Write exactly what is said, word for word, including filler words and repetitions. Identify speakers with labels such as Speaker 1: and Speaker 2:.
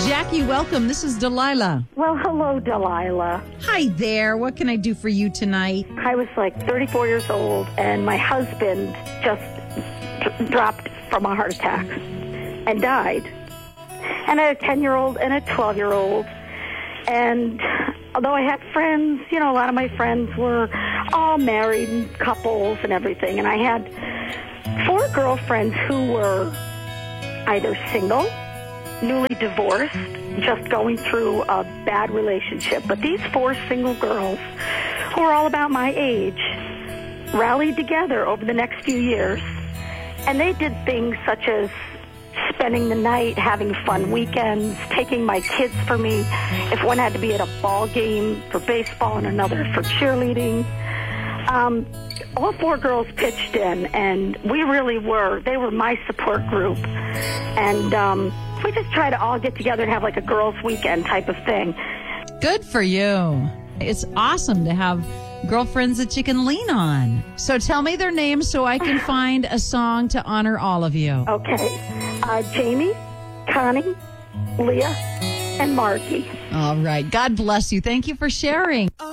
Speaker 1: Jackie, welcome. This is Delilah.
Speaker 2: Well, hello, Delilah.
Speaker 1: Hi there. What can I do for you tonight?
Speaker 2: I was like thirty-four years old, and my husband just d- dropped from a heart attack and died. And I had a ten-year-old and a twelve-year-old. And although I had friends, you know, a lot of my friends were all married couples and everything. And I had four girlfriends who were either single, newly divorced, just going through a bad relationship. But these four single girls, who are all about my age, rallied together over the next few years. And they did things such as spending the night, having fun weekends, taking my kids for me. If one had to be at a ball game for baseball and another for cheerleading. Um, all four girls pitched in, and we really were. They were my support group. And um, we just try to all get together and have like a girls' weekend type of thing.
Speaker 1: Good for you. It's awesome to have girlfriends that you can lean on. So tell me their names so I can find a song to honor all of you.
Speaker 2: Okay. Uh, Jamie, Connie, Leah, and Margie.
Speaker 1: All right. God bless you. Thank you for sharing.